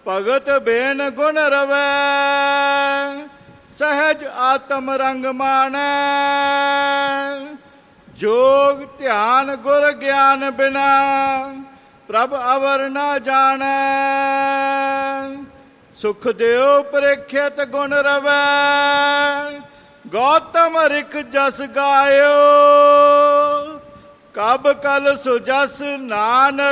ਭਗਤ ਬੇਨ ਗੁਣ ਰਵੈ, ਸਹਿਜ ਆਤਮ ਰੰਗ ਮਾਣੈ। ਜੋਗ ਧਿਆਨ ਗੁਰ ਗਿਆਨ ਬਿਨਾ, ਪ੍ਰਭ ਅਵਰ ਨਾ ਜਾਣੈ। ਸੁਖ ਦਿਓ ਪ੍ਰੀਖਿਤ ਗੁਣ ਰਵੈ, ਗੌਤਮ ਰਿਕ ਜਸ ਗਾਇਓ। ਕਬ ਕਲ ਸੁਜਸ ਨਾਨਕ